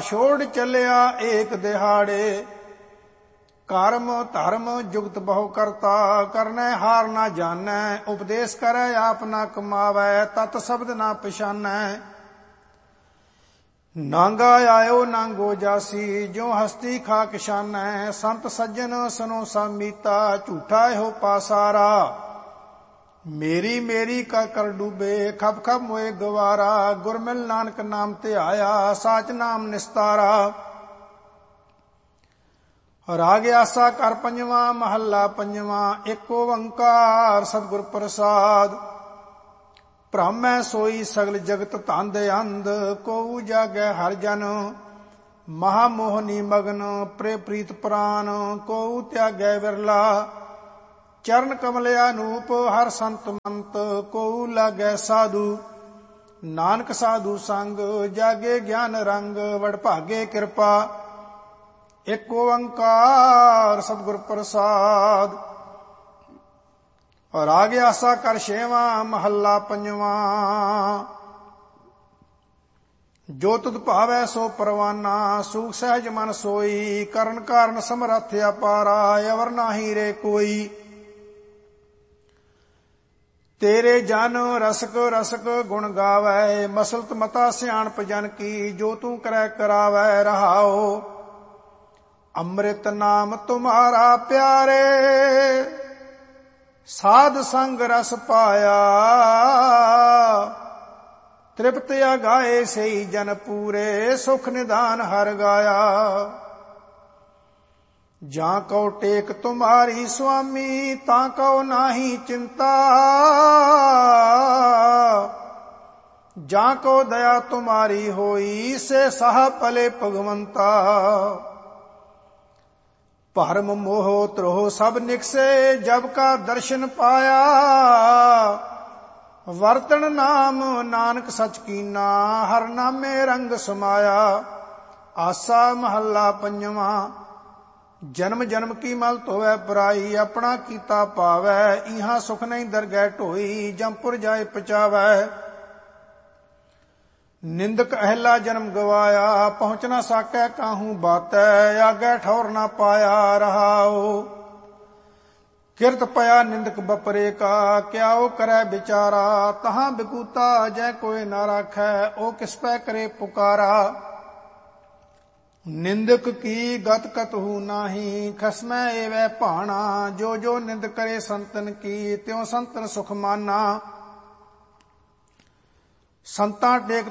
ਛੋੜ ਚੱਲਿਆ ਏਕ ਦਿਹਾੜੇ। ਕਰਮ ਧਰਮ ਜੁਗਤ ਬਹੁ ਕਰਤਾ, ਕਰਨੈ ਹਾਰ ਨਾ ਜਾਣੈ। ਉਪਦੇਸ਼ ਕਰੈ ਆਪ ਨਾ ਕਮਾਵੈ, ਤਤ ਸ਼ਬਦ ਨਾ ਪਛਾਨੈ। ਨਾਂਗਾ ਆਇਓ ਨਾਂਗੋ ਜਾਸੀ, ਜੋ ਹਸਤੀ ਖਾਕ ਛਾਨੈ। ਸੰਤ ਸੱਜਣ ਸੁਨੋ ਸਾਮੀਤਾ, ਝੂਠਾ ਇਹੋ ਪਾਸਾਰਾ। ਮੇਰੀ ਮੇਰੀ ਕਰ ਡੂਬੇ, ਖਪ ਖਪ ਮੋਏ ਗਵਾਰਾ। ਗੁਰ ਮਿਲ ਨਾਨਕ ਨਾਮ ਧਿਆਇਆ, ਸਾਚ ਨਾਮ ਨਿਸਤਾਰਾ। ਰਾਗ ਆਸਾ ਕਰ ਪੰਜਵਾ, ਮਹੱਲਾ ਪੰਜਵਾ। ਏਕ ਓੰਕਾਰ ਸਤਿਗੁਰ ਪ੍ਰਸਾਦ। ਭ੍ਰਮੈ ਸੋਈ ਸਗਲ ਜਗਤ ਧੰਦ ਅੰਧ, ਕੋਊ ਜਾਗੈ ਹਰਿ ਜਨ। ਮਹਾ ਮੋਹਨੀ ਮਗਨ ਪ੍ਰੇ ਪ੍ਰੀਤ ਪ੍ਰਾਨ, ਕੋਊ ਤਿਆਗੈ ਵਿਰਲਾ। ਚਰਨ ਕਮਲ ਅਨੂਪ ਹਰ ਸੰਤ ਮੰਤ, ਕੋਊ ਲਾਗੈ ਸਾਧੂ। ਨਾਨਕ ਸਾਧੂ ਸੰਗ, ਜਾਗੇ ਗਿਆਨ ਰੰਗ। ਵਡਭਾਗੇ ਕਿਰਪਾ, ਏਕ ਓੰਕਾਰ ਸਤਿਗੁਰ ਪ੍ਰਸਾਦ। ਰਾਗ ਆਸਾ ਕਰ ਛੇਵਾਂ, ਮਹੱਲਾ ਪੰਜਵਾ। ਜੋ ਤੁਧ ਭਾਵੈ ਸੋ ਪਰਵਾਨਾ, ਸੂਖ ਸਹਿਜ ਮਨ ਸੋਈ। ਕਰਨ ਕਾਰਨ ਸਮਰੱਥ ਅਪਾਰਾ, ਅਵਰ ਨਾਹੀ ਰੇ ਕੋਈ। ਤੇਰੇ ਜਨ ਰਸਕ ਰਸਕ ਗੁਣ ਗਾਵੈ, ਮਸਲਤ ਮਤਾ ਸਿਆਣਪ ਜਨ ਕੀ। ਜੋ ਤੂੰ ਕਰੈ ਕਰਾਵੈ ਰਹਾਓ, ਅੰਮ੍ਰਿਤ ਨਾਮ ਤੁਮਾਰਾ ਪਿਆਰੇ। ਸਾਧ ਸੰਗ ਰਸ ਪਾਇਆ, ਤ੍ਰਿਪਤ ਅਗਾਏ ਸਈ ਜਨ ਪੂਰੇ। ਸੁਖ ਨਿਦਾਨ ਹਰ ਗਾਇਆ, ਜਾਂ ਕਉ ਟੇਕ ਤੁਮਾਰੀ ਸੁਆਮੀ। ਤਾਂ ਕਉ ਨਾਹੀ ਚਿੰਤਾ, ਜਾਂ ਕੋ ਦਇਆ ਤੁਮਾਰੀ ਹੋਈ। ਸੇ ਸਾਹ ਪਲੇ ਭਗਵੰਤਾ। ਭਰਮ ਮੋਹ ਤ੍ਰੋਹ ਸਭ ਨਿਕਸੇ, ਜਬ ਕਾ ਦਰਸ਼ਨ ਪਾਇਆ। ਵਰਤਣ ਨਾਮ ਨਾਨਕ ਸਚ ਕੀਨਾ, ਹਰ ਨਾਮੇ ਰੰਗ ਸਮਾਇਆ। ਆਸਾ ਮਹੱਲਾ ਪੰਜਵਾ। ਜਨਮ ਜਨਮ ਕੀ ਮਲ ਧੋਵੈ ਪਰਾਈ, ਆਪਣਾ ਕੀਤਾ ਪਾਵੈ। ਇਹਾਂ ਸੁਖ ਨਹੀਂ ਦਰਗਹਿ ਢੋਈ, ਜੰਪੁਰ ਜਾਏ ਪਚਾਵੈ। ਨਿੰਦਕ ਅਹਿਲਾ ਜਨਮ ਗਵਾਇਆ, ਪਹੁੰਚ ਨਾ ਸਾਕੈ ਕਾਹੂ ਬਾਤੈ। ਆਗੈ ਠੌਰ ਨਾ ਪਾਇਆ ਰਹਾਓ, ਕਿਰਤ ਪਿਆ ਨਿੰਦਕ ਬਪਰੇ ਕਾ। ਕਿਆਓ ਕਰੈ ਵਿਚਾਰਾ, ਤਹਾਂ ਬਿਕੂਤਾ ਜੈ ਕੋਇ ਨਾ ਰਾਖੈ। ਉਹ ਕਿਸ ਪੈ ਕਰੇ ਪੁਕਾਰਾ। ਨਿੰਦਕ ਕੀ ਗਤ ਕਤਹੂ ਨਾਹੀ, ਖਸਮੈ ਏਵੈ ਭਾਣਾ। ਜੋ ਜੋ ਨਿੰਦ ਕਰੇ ਸੰਤਨ ਕੀ, ਤਿਉ ਸੰਤਨ ਸੁਖ ਮਾਨਾ। ਸੰਤਾਂ ਟੇਕ